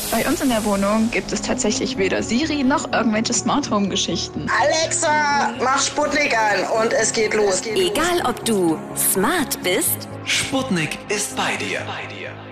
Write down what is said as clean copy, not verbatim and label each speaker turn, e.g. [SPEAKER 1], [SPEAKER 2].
[SPEAKER 1] Bei uns in der Wohnung gibt es tatsächlich weder Siri noch irgendwelche Smart Home Geschichten.
[SPEAKER 2] Alexa, mach Sputnik an und es geht los.
[SPEAKER 3] Egal ob du smart bist,
[SPEAKER 4] Sputnik ist bei dir.